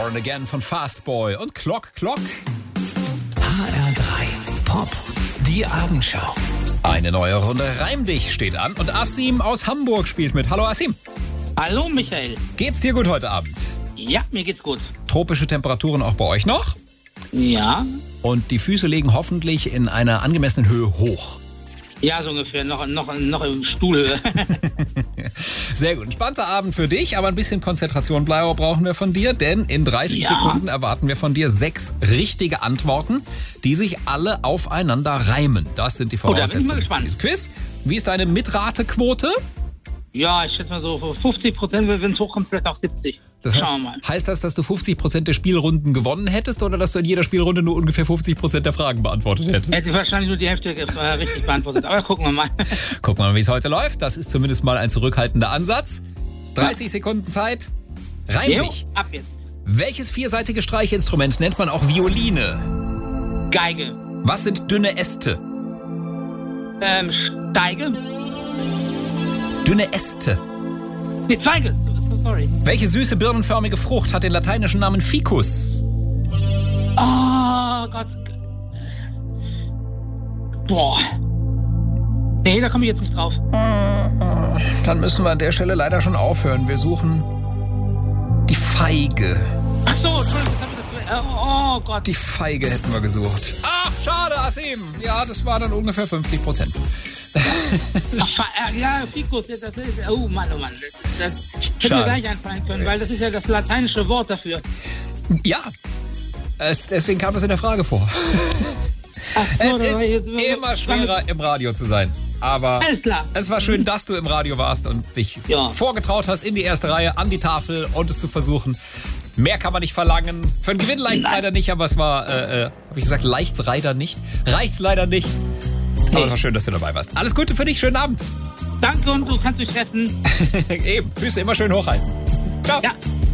Born Again von Fastboy und Clock. HR3 Pop, die Abendschau. Eine neue Runde Reim dich steht an und Asim aus Hamburg spielt mit. Hallo Asim. Hallo Michael. Geht's dir gut heute Abend? Ja, mir geht's gut. Tropische Temperaturen auch bei euch noch? Ja. Und die Füße liegen hoffentlich in einer angemessenen Höhe hoch. Ja, so ungefähr. Noch im Stuhlhöhe. Sehr gut. Entspannter Abend für dich, aber ein bisschen Konzentration brauchen wir von dir, denn in 30 Sekunden erwarten wir von dir 6 richtige Antworten, die sich alle aufeinander reimen. Das sind die Voraussetzungen. Da bin ich mal gespannt. Dieses Quiz. Wie ist deine Mitratequote? Ja, ich schätze mal so 50%, wenn es hochkommt, vielleicht auch 70%. Schauen wir mal. Heißt das, dass du 50% der Spielrunden gewonnen hättest oder dass du in jeder Spielrunde nur ungefähr 50% der Fragen beantwortet hättest? Hätte ich wahrscheinlich nur die Hälfte richtig beantwortet, aber gucken wir mal. Gucken wir mal, wie es heute läuft. Das ist zumindest mal ein zurückhaltender Ansatz. 30 Sekunden Zeit. Reim dich. Ab jetzt. Welches vierseitige Streichinstrument nennt man auch Violine? Geige. Was sind dünne Äste? Steige. Dünne Äste. Die Zweige. Sorry. Welche süße birnenförmige Frucht hat den lateinischen Namen Ficus? Oh Gott. Boah. Nee, da komme ich jetzt nicht drauf. Dann müssen wir an der Stelle leider schon aufhören. Wir suchen die Feige. Ach so, Entschuldigung, das habe ich das. Oh Gott. Die Feige hätten wir gesucht. Ach, schade, Asim. Ja, das war dann ungefähr 50%. Ja, Ficus, das ist. Oh Mann. Das hätte mir gleich einfallen können, weil das ist ja das lateinische Wort dafür. Ja. Deswegen kam das in der Frage vor. Ach so, es ist immer schwerer, im Radio zu sein. Aber alles klar. Es war schön, dass du im Radio warst und dich vorgetraut hast in die erste Reihe, an die Tafel und es zu versuchen. Mehr kann man nicht verlangen. Für einen Gewinn reicht's leider nicht, aber es war, habe ich gesagt, reicht's leider nicht. Aber es war schön, dass du dabei warst. Alles Gute für dich, schönen Abend. Danke und du kannst dich retten. Eben, Füße immer schön hochhalten. Ciao. Ja.